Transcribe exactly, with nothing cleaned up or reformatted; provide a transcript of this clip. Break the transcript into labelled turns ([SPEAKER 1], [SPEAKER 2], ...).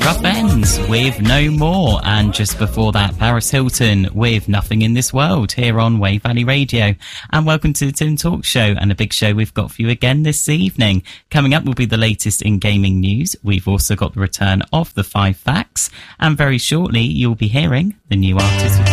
[SPEAKER 1] Rough Ends with No More, and just before that, Paris Hilton with Nothing in This World here on Wave Valley Radio. And welcome to the Tim Talk Show, and a big show we've got for you again this evening. Coming up will be the latest in gaming news. We've also got the return of the Five Facts, and very shortly you'll be hearing the new artist of